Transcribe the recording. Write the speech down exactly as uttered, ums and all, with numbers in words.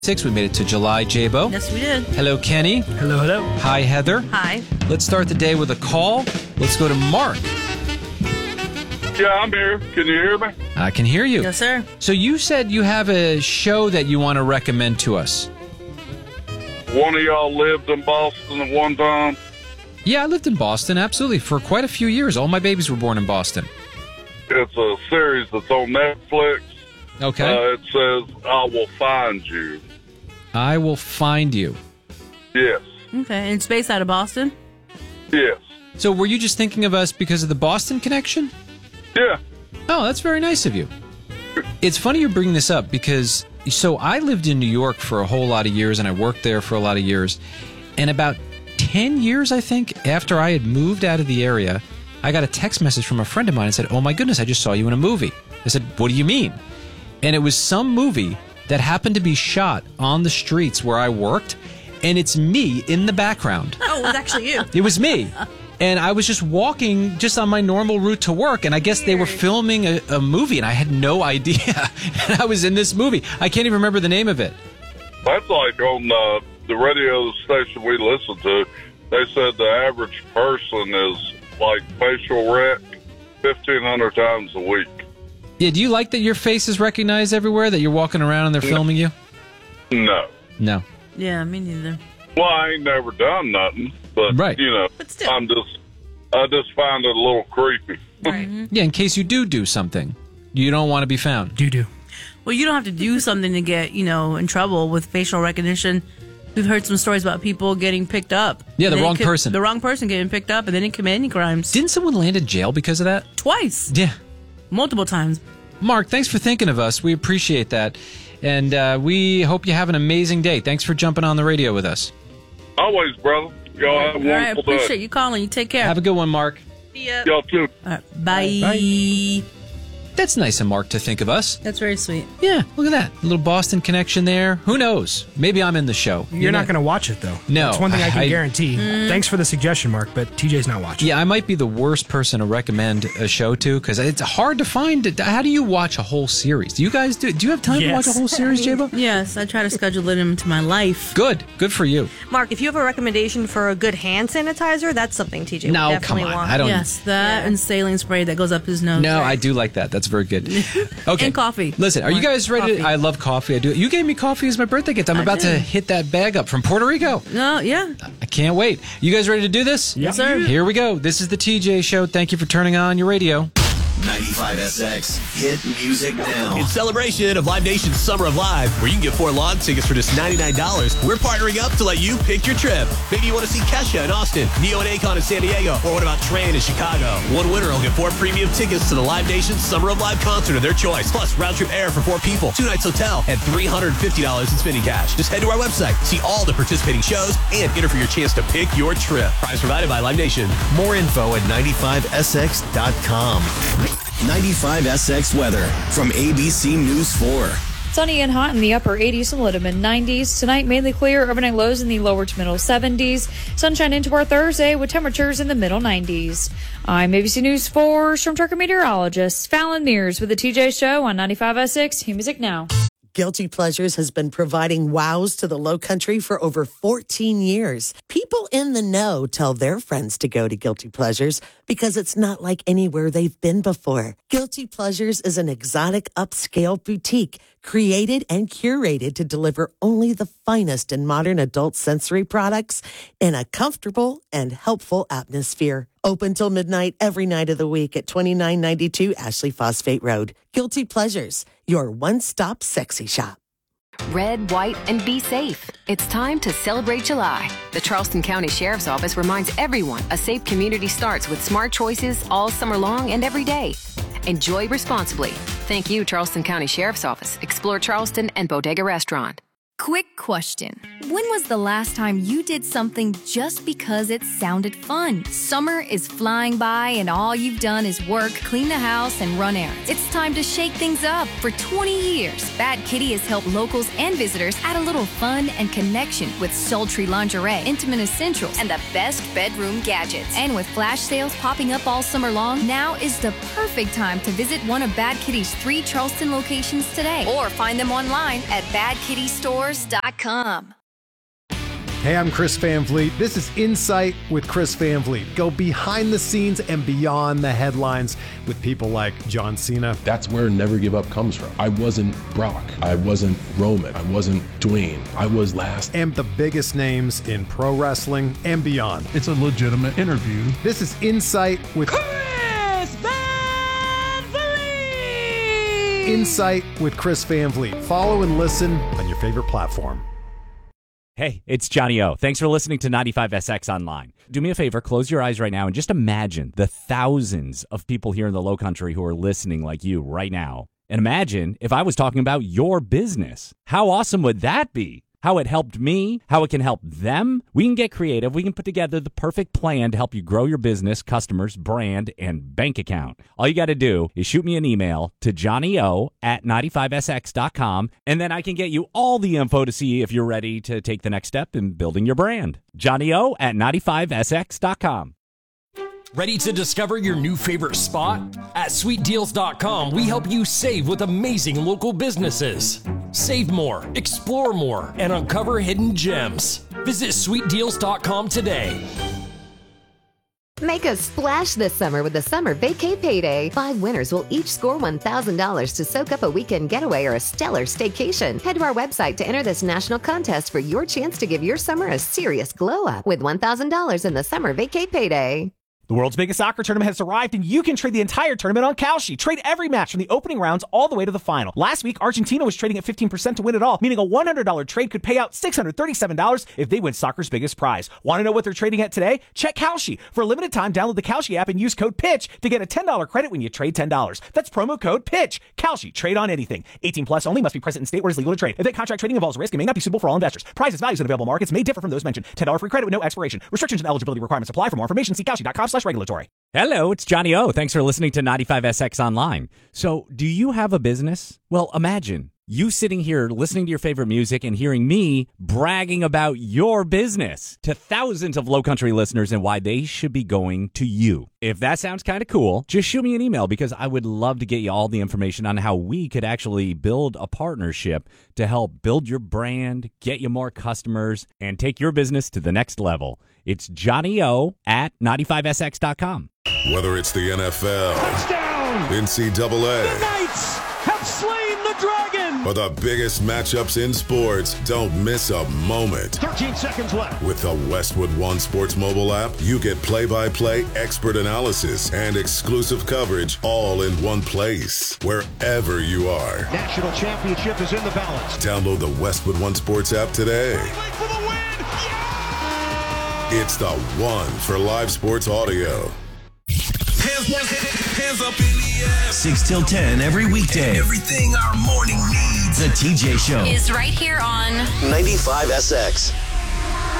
Six, we made it to July, J-Bo. Yes, we did. Hello, Kenny. Hello, hello. Hi, Heather. Hi. Let's start the day with a call. Let's go to Mark. Yeah, I'm here. Can you hear me? I can hear you. Yes, sir. So you said you have a show that you want to recommend to us. One of y'all lived in Boston at one time. Yeah, I lived in Boston, absolutely, for quite a few years. All my babies were born in Boston. It's a series that's on Netflix. Okay. Uh, it says, I Will Find You. I Will Find You. Yes. Okay, and it's based out of Boston? Yes. So were you just thinking of us because of the Boston connection? Yeah. Oh, that's very nice of you. It's funny you bring this up because, so I lived in New York for a whole lot of years and I worked there for a lot of years. And about ten years, I think, after I had moved out of the area, I got a text message from a friend of mine and said, oh my goodness, I just saw you in a movie. I said, what do you mean? And it was some movie that happened to be shot on the streets where I worked, and it's me in the background. Oh, it was actually you. It was me. And I was just walking just on my normal route to work, and I guess they were filming a, a movie, and I had no idea. And I was in this movie. I can't even remember the name of it. That's like on uh, the radio station we listen to. They said the average person is like facial rec fifteen hundred times a week. Yeah, do you like that your face is recognized everywhere, that you're walking around and they're filming you? No. No. Yeah, me neither. Well, I ain't never done nothing, but, Right. you know, But still. I'm just, I just find it a little creepy. Right. Yeah, in case you do do something. You don't want to be found. Do do. Well, you don't have to do something to get, you know, in trouble with facial recognition. We've heard some stories about people getting picked up. Yeah, the They wrong could- person. The wrong person getting picked up, and they didn't commit any crimes. Didn't someone land in jail because of that? Twice. Yeah. Multiple times. Mark, thanks for thinking of us. We appreciate that. And uh, we hope you have an amazing day. Thanks for jumping on the radio with us. Always, brother. Y'all have a All right, wonderful appreciate day. you calling. You take care. Have a good one, Mark. See ya. Y'all too. All right, bye. Bye. That's nice of Mark to think of us. That's very sweet. Yeah, look at that. A little Boston connection there. Who knows? Maybe I'm in the show. You're You not know- going to watch it, though. No, That's one thing I can I- guarantee. Thanks for the suggestion, Mark, but T J's not watching. Yeah, I might be the worst person to recommend a show to because it's hard to find. How do you watch a whole series? Do you guys do? Do you have time to Yes. watch a whole series, J-Bo? Yes, I try to schedule it into my life. Good. Good for you. Mark, if you have a recommendation for a good hand sanitizer, that's something T J No, would come definitely on. want. I don't. Yes, that Yeah. and saline spray that goes up his nose. No, I do like that. That's very good. Okay. And coffee. Listen, are you guys ready? To, Coffee. I love coffee. I do. You gave me coffee as my birthday gift. I'm I about did. to hit that bag up from Puerto Rico. No, yeah. I can't wait. You guys ready to do this? Yes, sir. Here we go. This is the T J Show. Thank you for turning on your radio. ninety-five S X Hit Music Now. In celebration of Live Nation's Summer of Live, where you can get four lawn tickets for just ninety-nine dollars, we're partnering up to let you pick your trip. Maybe you want to see Kesha in Austin, Neo and Akon in San Diego, or what about Train in Chicago? One winner will get four premium tickets to the Live Nation Summer of Live concert of their choice, plus round-trip air for four people, two nights hotel, and three hundred fifty dollars in spending cash. Just head to our website, see all the participating shows, and enter for your chance to pick your trip. Prize provided by Live Nation. More info at ninety-five S X dot com. ninety-five S X weather from A B C News four. Sunny and hot in the upper eighties and low to mid nineties. Tonight, mainly clear. Overnight lows in the lower to middle seventies. Sunshine into our Thursday with temperatures in the middle nineties. I'm A B C News four Storm Tracker meteorologist Fallon Mears with the T J Show on ninety-five S X. Hit Music Now. Guilty Pleasures has been providing wows to the Low Country for over fourteen years. People in the know tell their friends to go to Guilty Pleasures because it's not like anywhere they've been before. Guilty Pleasures is an exotic upscale boutique created and curated to deliver only the finest in modern adult sensory products in a comfortable and helpful atmosphere. Open till midnight every night of the week at twenty-nine ninety-two Ashley Phosphate Road. Guilty Pleasures, your one-stop sexy shop. Red, white, and be safe. It's time to celebrate July. The Charleston County Sheriff's Office reminds everyone a safe community starts with smart choices all summer long and every day. Enjoy responsibly. Thank you, Charleston County Sheriff's Office, Explore Charleston, and Bodega Restaurant. Quick question. When was the last time you did something just because it sounded fun? Summer is flying by and all you've done is work, clean the house, and run errands. It's time to shake things up. For twenty years, Bad Kitty has helped locals and visitors add a little fun and connection with sultry lingerie, intimate essentials, and the best bedroom gadgets. And with flash sales popping up all summer long, now is the perfect time to visit one of Bad Kitty's three Charleston locations today or find them online at bad kitty stores stores dot com. Hey, I'm Chris Van Vliet. This is Insight with Chris Van Vliet. Go behind the scenes and beyond the headlines with people like John Cena. That's where Never Give Up comes from. I wasn't Brock. I wasn't Roman. I wasn't Dwayne. I was last. And the biggest names in pro wrestling and beyond. It's a legitimate interview. This is Insight with Chris Van Vliet. Insight with Chris Van Vliet. Follow and listen on your favorite platform. Hey, it's Johnny O. Thanks for listening to ninety-five S X Online. Do me a favor, close your eyes right now and just imagine the thousands of people here in the Low Country who are listening like you right now. And imagine if I was talking about your business. How awesome would that be? How it helped me, how it can help them. We can get creative. We can put together the perfect plan to help you grow your business, customers, brand, and bank account. All you got to do is shoot me an email to johnnyo at ninety-five S X dot com, and then I can get you all the info to see if you're ready to take the next step in building your brand. johnnyo at ninety-five S X dot com. Ready to discover your new favorite spot? At sweet deals dot com, we help you save with amazing local businesses. Save more, explore more, and uncover hidden gems. Visit sweet deals dot com today. Make a splash this summer with the Summer Vacay Payday. Five winners will each score one thousand dollars to soak up a weekend getaway or a stellar staycation. Head to our website to enter this national contest for your chance to give your summer a serious glow up with one thousand dollars in the Summer Vacay Payday. The world's biggest soccer tournament has arrived, and you can trade the entire tournament on Kalshi. Trade every match from the opening rounds all the way to the final. Last week, Argentina was trading at fifteen percent to win it all, meaning a one hundred dollars trade could pay out six hundred thirty-seven dollars if they win soccer's biggest prize. Want to know what they're trading at today? Check Kalshi. For a limited time, download the Kalshi app and use code PITCH to get a ten dollars credit when you trade ten dollars. That's promo code PITCH. Kalshi. Trade on anything. eighteen plus only. Must be present in state where it's legal to trade. Event contract trading involves risk and may not be suitable for all investors. Prizes, values, and available markets may differ from those mentioned. ten dollars free credit with no expiration. Restrictions and eligibility requirements apply. For more information, see kalshi dot com slash regulatory. Hello, it's Johnny O. Thanks for listening to ninety-five S X Online. So, do you have a business? Well, imagine you sitting here listening to your favorite music and hearing me bragging about your business to thousands of Low Country listeners and why they should be going to you. If that sounds kind of cool, just shoot me an email because I would love to get you all the information on how we could actually build a partnership to help build your brand, get you more customers, and take your business to the next level. It's Johnny O at ninety-five S X dot com. Whether it's the N F L, touchdown, N C double A, the Knights have slain the dragon, or the biggest matchups in sports, don't miss a moment. thirteen seconds left. With the Westwood One Sports mobile app, you get play-by-play, expert analysis, and exclusive coverage all in one place, wherever you are. National championship is in the balance. Download the Westwood One Sports app today. For the win. It's the one for live sports audio. Hands, hands up in the air. six till ten every weekday. Everything our morning needs. The T J Show is right here on ninety-five S X.